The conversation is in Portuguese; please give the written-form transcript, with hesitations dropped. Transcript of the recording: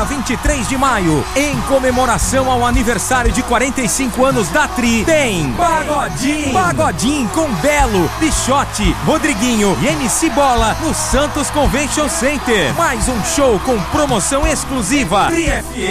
23 de maio, em comemoração ao aniversário de 45 anos da Tri, tem Pagodinho! Pagodinho com Belo, Bichote, Rodriguinho e MC Bola no Santos Convention Center. Mais um show com promoção exclusiva. Tri FM.